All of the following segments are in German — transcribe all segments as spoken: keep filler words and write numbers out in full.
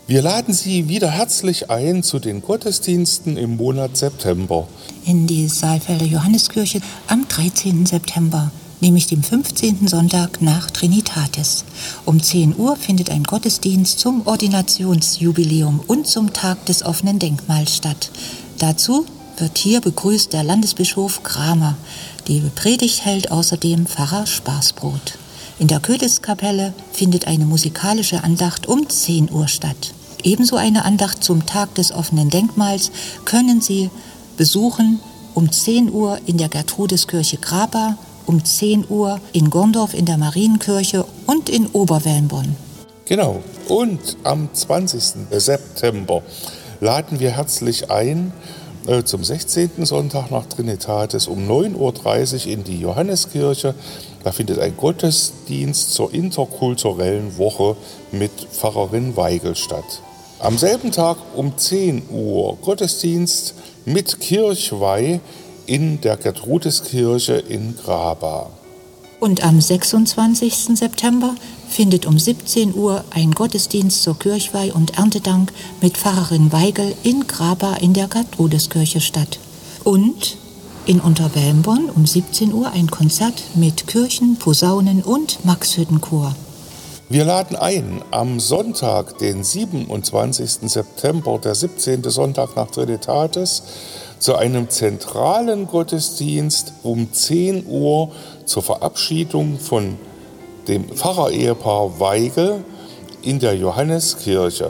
Wir laden Sie wieder herzlich ein zu den Gottesdiensten im Monat September. In die Saalfelder Johanneskirche am dreizehnten September, nämlich dem fünfzehnten Sonntag nach Trinitatis. Um zehn Uhr findet ein Gottesdienst zum Ordinationsjubiläum und zum Tag des offenen Denkmals statt. Dazu wird hier begrüßt der Landesbischof Kramer. Die Predigt hält außerdem Pfarrer Spaßbrot. In der Köniskapelle findet eine musikalische Andacht um zehn Uhr statt. Ebenso eine Andacht zum Tag des offenen Denkmals können Sie besuchen um zehn Uhr in der Gertrudiskirche Graba, um zehn Uhr in Gondorf in der Marienkirche und in Oberwellenborn. Genau, und am zwanzigsten September laden wir herzlich ein äh, zum sechzehnten Sonntag nach Trinitatis um neun Uhr dreißig in die Johanneskirche. Da findet ein Gottesdienst zur interkulturellen Woche mit Pfarrerin Weigel statt. Am selben Tag um zehn Uhr Gottesdienst mit Kirchweih in der Gertrudiskirche in Graba. Und am sechsundzwanzigsten September findet um siebzehn Uhr ein Gottesdienst zur Kirchweih und Erntedank mit Pfarrerin Weigel in Graba in der Gertrudiskirche statt. Und in Unterwellenborn um siebzehn Uhr ein Konzert mit Kirchen, Posaunen und Maxhüttenchor. Wir laden ein am Sonntag, den siebenundzwanzigsten September, der siebzehnte Sonntag nach Trinitatis, zu einem zentralen Gottesdienst um zehn Uhr zur Verabschiedung von dem Pfarrerehepaar Weigel in der Johanneskirche.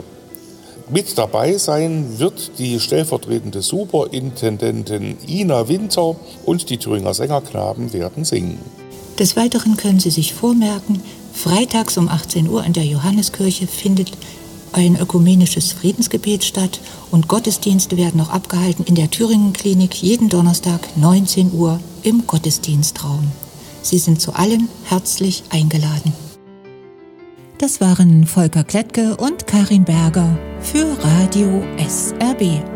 Mit dabei sein wird die stellvertretende Superintendentin Ina Winter und die Thüringer Sängerknaben werden singen. Des Weiteren können Sie sich vormerken, freitags um achtzehn Uhr in der Johanneskirche findet ein ökumenisches Friedensgebet statt und Gottesdienste werden auch abgehalten in der Thüringen-Klinik jeden Donnerstag neunzehn Uhr im Gottesdienstraum. Sie sind zu allen herzlich eingeladen. Das waren Volker Klettke und Karin Berger für Radio S R B.